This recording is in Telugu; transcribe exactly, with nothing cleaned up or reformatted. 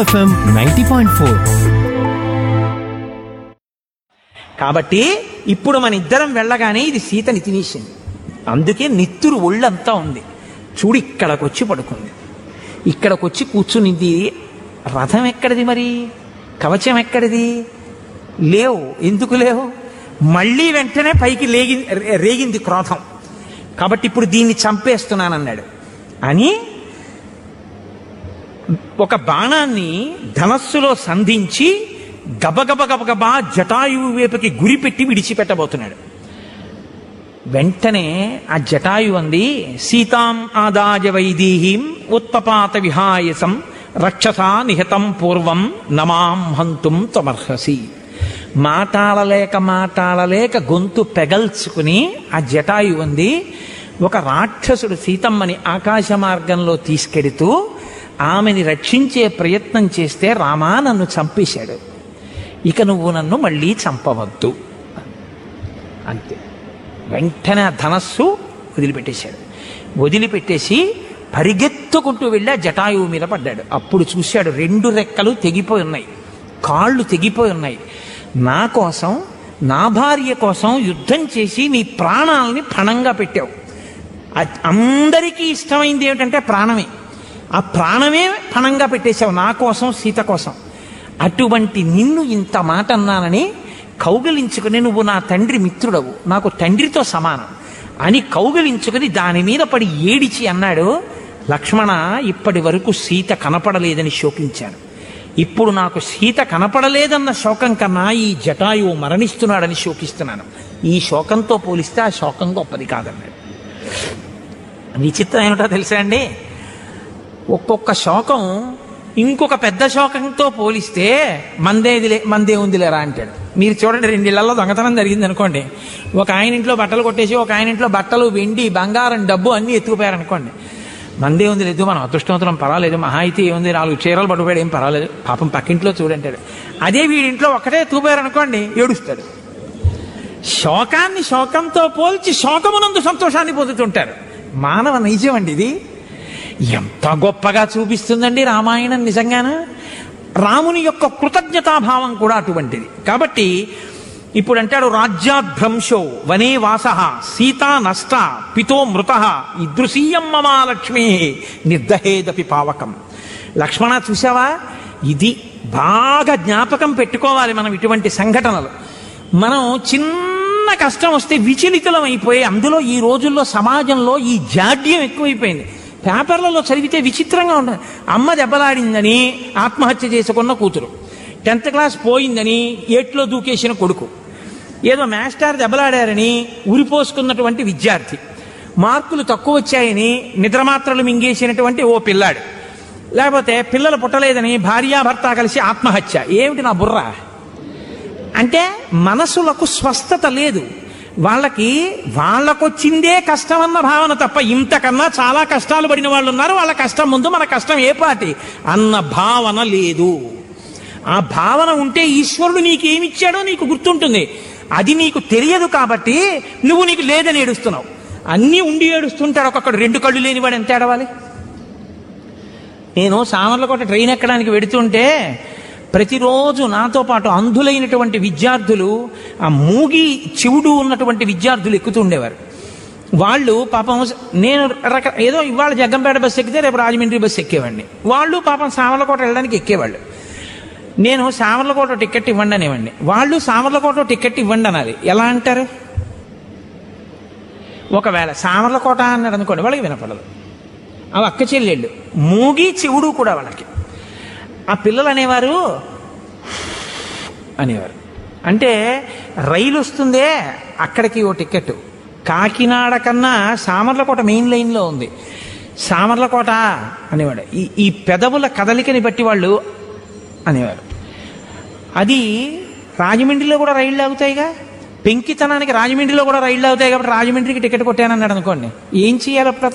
FM ninety point four. కాబట్టి ఇప్పుడు మన ఇద్దరం వెళ్ళగానే ఇది సీతని తినేసింది. అందుకే నిత్తురు ఒళ్ళంతా ఉంది. చూడు ఇక్కడికి వచ్చి పడుకుంది, ఇక్కడికి వచ్చి కూర్చునింది. రథం ఎక్కడిది మరి, కవచం ఎక్కడిది? లేవు. ఎందుకు లేవు? మళ్ళీ వెంటనే పైకి లేగి రేగింది క్రోధం. కాబట్టి ఇప్పుడు దీన్ని చంపేస్తున్నానన్నాడు అని ఒక బాణాన్ని ధనస్సులో సంధించి గబగబ గబగబా జటాయువు వైపుకి గురిపెట్టి విడిచిపెట్టబోతున్నాడు. వెంటనే ఆ జటాయు అంది, సీతాం ఆదాయ వైదేహీం ఉత్పపాత విహాయసం రక్షసా నిహతం పూర్వం నమాం హంతుం త్వమర్హసి. మాటాడలేక మాటాడలేక గొంతు పెగల్చుకుని ఆ జటాయు అంది, ఒక రాక్షసుడు సీతమ్మని ఆకాశ మార్గంలో తీసుకెడుతూ ఆమెని రక్షించే ప్రయత్నం చేస్తే రామా నన్ను చంపేశాడు, ఇక నువ్వు నన్ను మళ్ళీ చంపవద్దు. అంతే. వెంటనే ఆ ధనస్సు వదిలిపెట్టేశాడు. వదిలిపెట్టేసి పరిగెత్తుకుంటూ వెళ్ళి ఆ జటాయువు మీద పడ్డాడు. అప్పుడు చూశాడు, రెండు రెక్కలు తెగిపోయి ఉన్నాయి, కాళ్ళు తెగిపోయి ఉన్నాయి. నా కోసం, నా భార్య కోసం యుద్ధం చేసి నీ ప్రాణాలని పణంగా పెట్టావు. అందరికీ ఇష్టమైంది ఏమిటంటే ప్రాణమే. ఆ ప్రాణమే పణంగా పెట్టేశావు నా కోసం, సీత కోసం. అటువంటి నిన్ను ఇంత మాట అన్నానని కౌగిలించుకుని, నువ్వు నా తండ్రి మిత్రుడవు, నాకు తండ్రితో సమానం అని కౌగిలించుకుని దాని మీద పడి ఏడిచి అన్నాడు, లక్ష్మణ ఇప్పటి వరకు సీత కనపడలేదని శోకించాను, ఇప్పుడు నాకు సీత కనపడలేదన్న శోకం కన్నా ఈ జటాయువు మరణిస్తున్నాడని శోకిస్తున్నాను. ఈ శోకంతో పోలిస్తే ఆ శోకం గొప్పది కాదన్నాడు. విచిత్రం ఏమిటో తెలుసా అండి, ఒక్కొక్క శోకం ఇంకొక పెద్ద శోకంతో పోలిస్తే మందేదిలే మందే ఉందిలేరా అంటాడు. మీరు చూడండి, రెండిళ్లలో దొంగతనం జరిగింది అనుకోండి, ఒక ఆయన ఇంట్లో బట్టలు కొట్టేసి ఒక ఆయన ఇంట్లో బట్టలు, వెండి, బంగారం, డబ్బు అన్నీ ఎత్తుకుపోయారనుకోండి. మందే ఉంది లేదు, మనం అదృష్టవంతులం, పర్వాలేదు, మహా అయితే ఏముంది నాలుగు చీరలు పట్టుపోయాడు, ఏం పర్వాలేదు, పాపం పక్కింట్లో చూడంటాడు. అదే వీడింట్లో ఒకటే ఎత్తుకుపోయారనుకోండి, ఏడుస్తాడు. శోకాన్ని శోకంతో పోల్చి శోకమునందు సంతోషాన్ని పొందుతుంటారు. మానవ నైజం అండి ఇది. ఎంత గొప్పగా చూపిస్తుందండి రామాయణం నిజంగానా. రాముని యొక్క కృతజ్ఞతాభావం కూడా అటువంటిది. కాబట్టి ఇప్పుడు అంటాడు, రాజ్యాద్భ్రంశో వనే వాస సీతా నష్ట పితో మృత ఇదృశీయం మమా లక్ష్మీ నిర్దహేదపి పావకం. లక్ష్మణ చూసావా, ఇది బాగా జ్ఞాపకం పెట్టుకోవాలి మనం. ఇటువంటి సంఘటనలు మనం చిన్న కష్టం వస్తే విచలితులం అయిపోయి, అందులో ఈ రోజుల్లో సమాజంలో ఈ జాడ్యం ఎక్కువైపోయింది. పేపర్లలో చదివితే విచిత్రంగా ఉంటుంది. అమ్మ దెబ్బలాడిందని ఆత్మహత్య చేసుకున్న కూతురు, టెన్త్ క్లాస్ పోయిందని ఏట్లో దూకేసిన కొడుకు, ఏదో మాస్టర్ దెబ్బలాడారని ఉరిపోసుకున్నటువంటి విద్యార్థి, మార్కులు తక్కువ వచ్చాయని నిద్రమాత్రలు మింగేసినటువంటి ఓ పిల్లాడు, లేకపోతే పిల్లలు పుట్టలేదని భార్యాభర్త కలిసి ఆత్మహత్య. ఏమిటి నా బుర్ర అంటే, మనసులకు స్వస్థత లేదు. వాళ్ళకి వాళ్ళకొచ్చిందే కష్టం అన్న భావన తప్ప, ఇంతకన్నా చాలా కష్టాలు పడిన వాళ్ళు ఉన్నారు, వాళ్ళ కష్టం ముందు మన కష్టం ఏ పాటి అన్న భావన లేదు. ఆ భావన ఉంటే ఈశ్వరుడు నీకేమిచ్చాడో నీకు గుర్తుంటుంది. అది నీకు తెలియదు కాబట్టి నువ్వు నీకు లేదని ఏడుస్తున్నావు. అన్నీ ఉండి ఏడుస్తుంటాడు ఒక్కొక్కడు. రెండు కళ్ళు లేనివాడు ఎంత ఏడవాలి. నేను సామర్లకోట ట్రైన్ ఎక్కడానికి వెడుతుంటే ప్రతిరోజు నాతో పాటు అంధులైనటువంటి విద్యార్థులు, ఆ మూగి చెవుడు ఉన్నటువంటి విద్యార్థులు ఎక్కుతూ ఉండేవారు. వాళ్ళు పాపం, నేను రక ఏదో ఇవాళ జగ్గంపేట బస్సు ఎక్కితే రేపు రాజమండ్రి బస్సు ఎక్కేవాడిని, వాళ్ళు పాపం సామర్లకోట వెళ్ళడానికి ఎక్కేవాళ్ళు. నేను సామర్లకోట టికెట్ ఇవ్వండి అనేవాడిని, వాళ్ళు సామర్లకోట టికెట్ ఇవ్వండి అనాలి. ఎలా అంటారు? ఒకవేళ సామర్లకోట అన్నాడు అనుకోండి, వాళ్ళకి వినపడదు. అవి అక్క చెల్లెళ్ళు, మూగి చెవుడు కూడా వాళ్ళకి. ఆ పిల్లలు అనేవారు అనేవారు అంటే, రైలు వస్తుందే అక్కడికి ఓ టికెట్, కాకినాడ కన్నా సామర్లకోట మెయిన్ లైన్లో ఉంది, సామర్లకోట అనేవాడు. ఈ ఈ పెదవుల కదలికని బట్టి వాళ్ళు అనేవారు. అది రాజమండ్రిలో కూడా రైళ్ళు ఆగుతాయిగా, పెంకితనానికి రాజమండ్రిలో కూడా రైళ్ళు అవుతాయి కాబట్టి రాజమండ్రికి టికెట్ కొట్టానన్నాడు అనుకోండి, ఏం చేయాలి అప్పుడు?